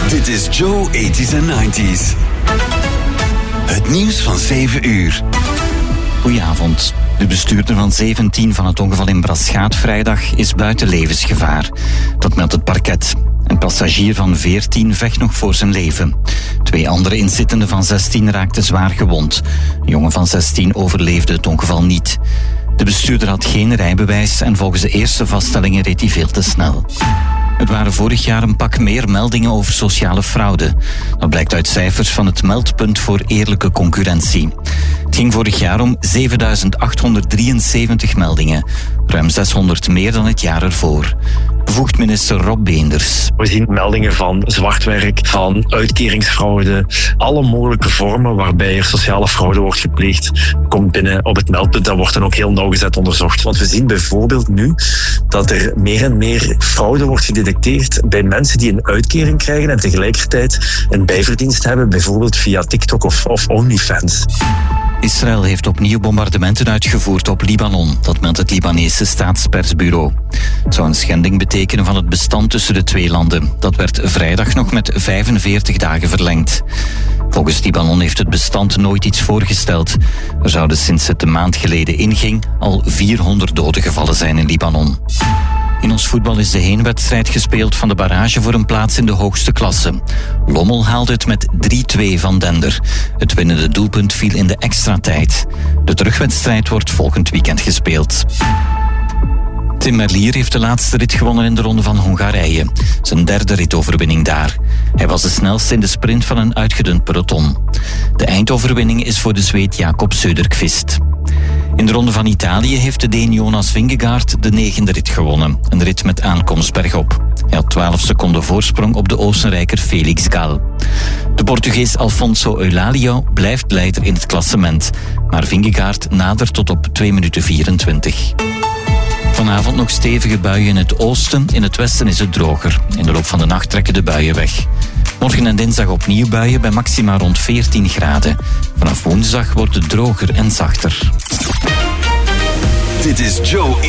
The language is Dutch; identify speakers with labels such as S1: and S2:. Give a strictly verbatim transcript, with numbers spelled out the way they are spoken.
S1: Dit is Joe eighties en nineties. Het nieuws van zeven uur.
S2: Goedenavond. De bestuurder van zeventien van het ongeval in Braschaat vrijdag is buiten levensgevaar. Dat meldt het parket. Een passagier van veertien vecht nog voor zijn leven. Twee andere inzittenden van zestien raakten zwaar gewond. Een jongen van zestien overleefde het ongeval niet. De bestuurder had geen rijbewijs en volgens de eerste vaststellingen reed hij veel te snel. Het waren vorig jaar een pak meer meldingen over sociale fraude. Dat blijkt uit cijfers van het Meldpunt voor Eerlijke Concurrentie. Het ging vorig jaar om zevenduizend achthonderddrieënzeventig meldingen. Ruim zeshonderd meer dan het jaar ervoor. Bevoegd minister Rob Beenders.
S3: We zien meldingen van zwartwerk, van uitkeringsfraude. Alle mogelijke vormen waarbij er sociale fraude wordt gepleegd, komt binnen op het meldpunt. Dat wordt dan ook heel nauwgezet onderzocht. Want we zien bijvoorbeeld nu dat er meer en meer fraude wordt gedetecteerd bij mensen die een uitkering krijgen en tegelijkertijd een bijverdienst hebben, bijvoorbeeld via TikTok of, of OnlyFans.
S2: Israël heeft opnieuw bombardementen uitgevoerd op Libanon. Dat meldt het Libanese staatspersbureau. Het zou een schending betekenen van het bestand tussen de twee landen. Dat werd vrijdag nog met vijfenveertig dagen verlengd. Volgens Libanon heeft het bestand nooit iets voorgesteld. Er zouden sinds het een maand geleden inging al vierhonderd doden gevallen zijn in Libanon. In ons voetbal is de heenwedstrijd gespeeld van de barrage voor een plaats in de hoogste klasse. Lommel haalde het met drie-twee van Dender. Het winnende doelpunt viel in de extra tijd. De terugwedstrijd wordt volgend weekend gespeeld. Tim Merlier heeft de laatste rit gewonnen in de Ronde van Hongarije. Zijn derde ritoverwinning daar. Hij was de snelste in de sprint van een uitgedund peloton. De eindoverwinning is voor de Zweed Jakob Söderqvist. In de Ronde van Italië heeft de Deen Jonas Vingegaard de negende rit gewonnen. Een rit met aankomst bergop. Hij had twaalf seconden voorsprong op de Oostenrijker Felix Gal. De Portugees Alfonso Eulalio blijft leider in het klassement. Maar Vingegaard nadert tot op twee minuten vierentwintig. Vanavond nog stevige buien in het oosten, in het westen is het droger. In de loop van de nacht trekken de buien weg. Morgen en dinsdag opnieuw buien bij maxima rond veertien graden. Vanaf woensdag wordt het droger en zachter.
S1: Dit is Joe